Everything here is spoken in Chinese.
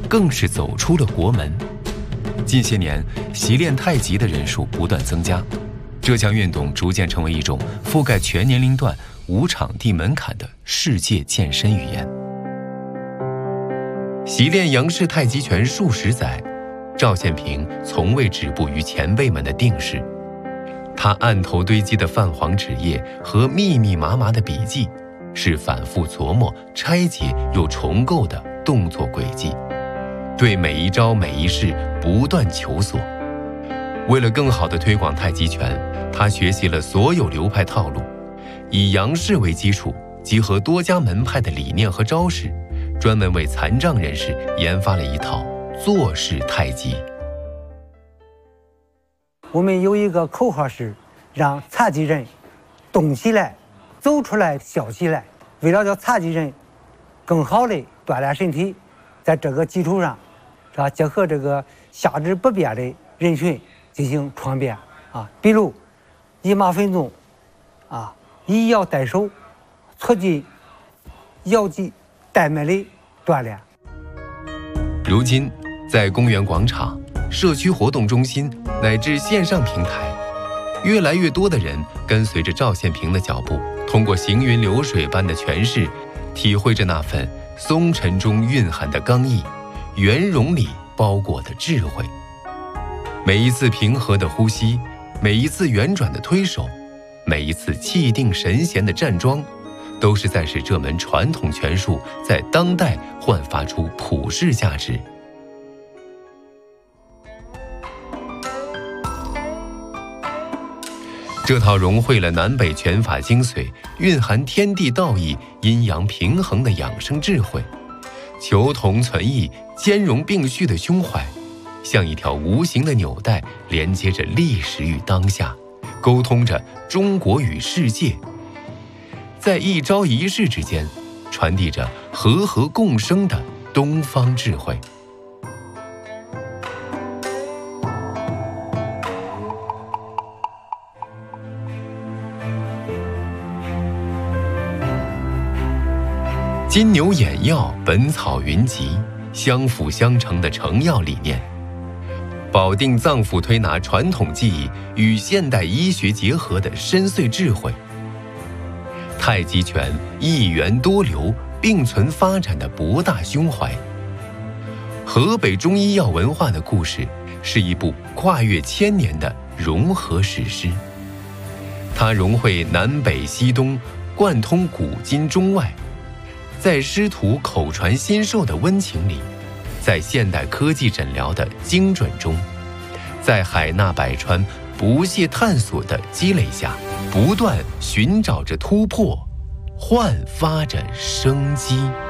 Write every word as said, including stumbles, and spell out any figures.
更是走出了国门。近些年，习练太极的人数不断增加，这项运动逐渐成为一种覆盖全年龄段、无场地门槛的世界健身语言。习练杨氏太极拳数十载，赵宪平从未止步于前辈们的定式。他案头堆积的泛黄纸页和密密麻麻的笔记，是反复琢磨、拆解又重构的动作轨迹，对每一招每一式不断求索。为了更好地推广太极拳，他学习了所有流派套路，以杨氏为基础，集合多家门派的理念和招式，专门为残障人士研发了一套坐式太极。 我们有一个口号是让残疾人动起来、走出来、笑起来。为了叫残疾人更好的锻炼身体，在这个基础上，是吧？结合这个下肢不便的人群进行创变啊，比如以马分鬃啊，以摇带手、促进腰肌带脉的锻炼。 如今，在公园广场、社区活动中心乃至线上平台，越来越多的人跟随着赵宪平的脚步，通过行云流水般的诠释，体会着那份松沉中蕴含的刚毅，圆融里包裹的智慧。每一次平和的呼吸，每一次圆转的推手，每一次气定神闲的站桩，都是在使这门传统拳术在当代焕发出普世价值。这套融汇了南北拳法精髓、蕴含天地道义、阴阳平衡的养生智慧，求同存异、兼容并蓄的胸怀，像一条无形的纽带，连接着历史与当下，沟通着中国与世界，在一招一式之间，传递着和合共生的东方智慧。金牛眼药、本草云集，相辅相成的成药理念，保定脏腑推拿传统技艺与现代医学结合的深邃智慧，太极拳一元多流并存发展的博大胸怀。河北中医药文化的故事是一部跨越千年的融合史诗，它融汇南北西东，贯通古今中外，在师徒口传心授的温情里，在现代科技诊疗的精准中，在海纳百川、不懈探索的积累下，不断寻找着突破，焕发着生机。